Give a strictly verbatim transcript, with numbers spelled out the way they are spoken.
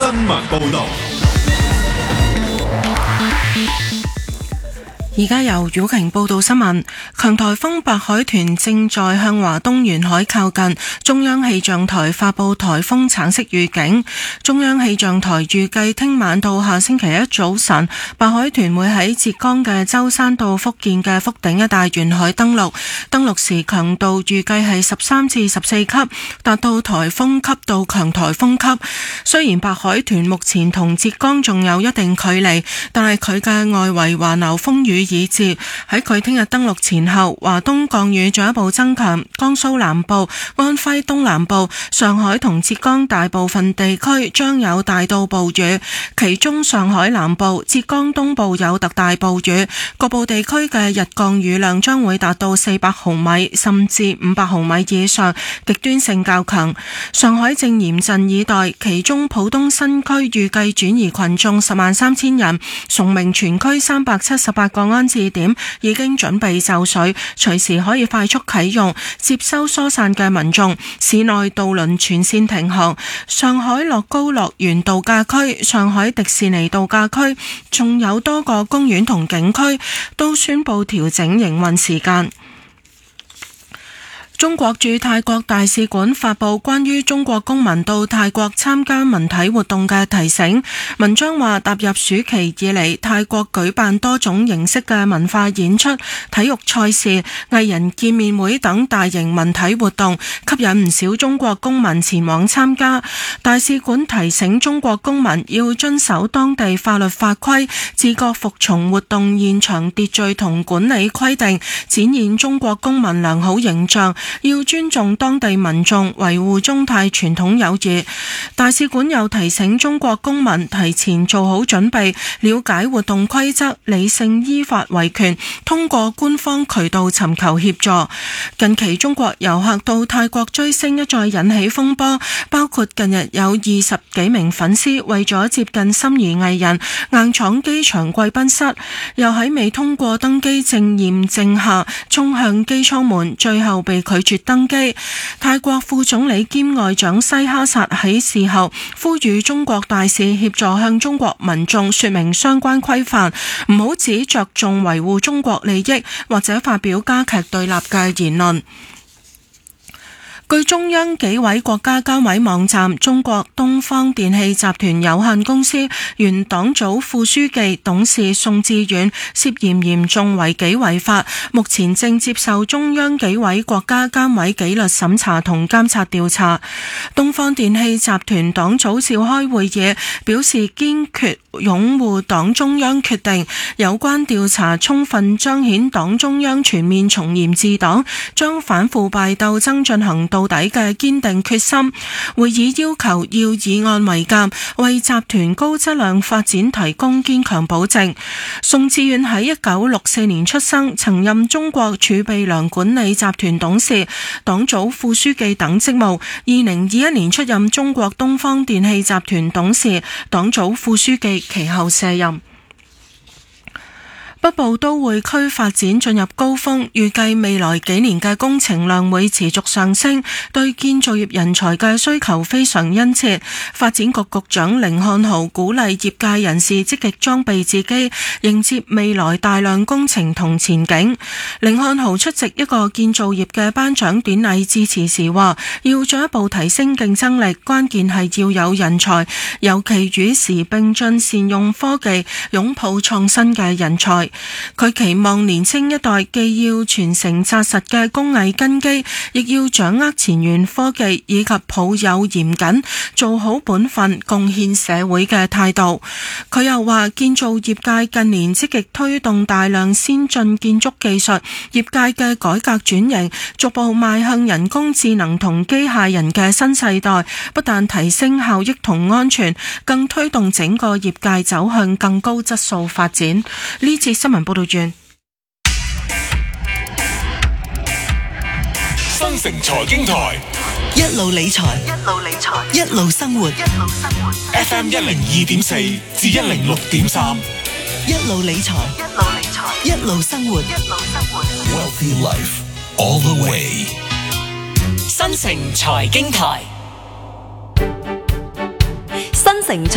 新聞報道。 而家由曉瓊報道新聞。強颱風白海豚正在向華東沿海靠近，中央氣象台發布颱風橙色預警。中央氣象台預計聽晚到下星期一早晨，白海豚會喺浙江嘅舟山到福建嘅福鼎一帶沿海登陸，登陸時強度預計係十三至十四級，達到颱風級到強颱風級。雖然白海豚目前同浙江仲有一定距離，但係佢嘅外圍環流風雨已至。喺佢聽日登陸前後，華東降雨進一步增強，江蘇南部、安徽東南部、上海同浙江大部分地區將有大到暴雨，其中上海南部、浙江東部有特大暴雨，局部地區嘅日降雨量將會達到四百毫米甚至五百毫米以上，極端性較強。上海正嚴陣以待，其中浦東新區預計轉移群眾十萬三千人，崇明全區三百七十八個安置點已經準備就緒，隨時可以快速啟用，接收疏散嘅民眾。市內渡輪全線停航，上海樂高樂園度假區、上海迪士尼度假區，仲有多個公園同景區都宣布調整營運時間。中國駐泰國大使館發布關於中國公民到泰國參加文體活動嘅提醒。文章話，踏入暑期以嚟，泰國舉辦多種形式嘅文化演出、體育賽事、藝人見面會等大型文體活動，吸引唔少中國公民前往參加。大使館提醒中國公民要遵守當地法律法規，自覺服從活動現場秩序同管理規定，展現中國公民良好形象。要尊重當地民眾，維護中泰傳統友誼。大使館又提醒中國公民提前做好準備，了解活動規則，理性依法維權，通過官方渠道尋求協助。近期中國遊客到泰國追星一再引起風波，包括近日有二十幾名粉絲為咗接近心儀藝人，硬闖機場貴賓室，又喺未通過登機證驗證下衝向機艙門，最後被拒絕登機。泰國副總理兼外長西哈薩喺事後呼籲中國大使協助向中國民眾說明相關規範，唔好只着重維護中國利益或者發表加劇對立嘅言論。據中央紀委國家監委網站，中國東方電氣集團有限公司原黨組副書記、董事宋志遠涉嫌嚴重違紀違法，目前正接受中央紀委國家監委紀律審查同監察調查。東方電氣集團黨組召開會議，表示堅決擁護黨中央決定，有關調查充分彰顯黨中央全面從嚴治黨、將反腐敗鬥爭進行到底嘅堅定決心。會議要求要以案為鑑，為集團高質量發展提供堅強保證。宋志遠喺一九六四年出生，曾任中國儲備糧管理集團董事、黨組副書記等職務。二零二一年出任中國東方電氣集團董事、黨組副書記，其後卸任。北部都會區發展進入高峰，預計未來幾年嘅工程量會持續上升，對建造業人才嘅需求非常殷切。發展局局長甯漢豪鼓勵業界人士積極裝備自己，迎接未來大量工程同前景。甯漢豪出席一個建造業嘅頒獎典禮致辭時話，要進一步提升競爭力，關鍵係要有人才，尤其與時並進，善用科技，擁抱創新嘅人才。佢期望年輕一代既要傳承紮實嘅工藝根基，亦要掌握前沿科技，以及抱有嚴謹做好本分、貢獻社會嘅態度。佢又話，建造業界近年積極推動大量先進建築技術，業界嘅改革轉型逐步邁向人工智能同機械人嘅新世代，不但提升效益同安全，更推動整個業界走向更高質素發展。呢次新聞報道完。 新城財經台一路理財，一路理財，一路生活，一路生活。 F M 一零二點四至一零六點三， 一路理財，一路理財，一路生活，一路生活。 Wealthy Life all the way。 新城財經台， 新城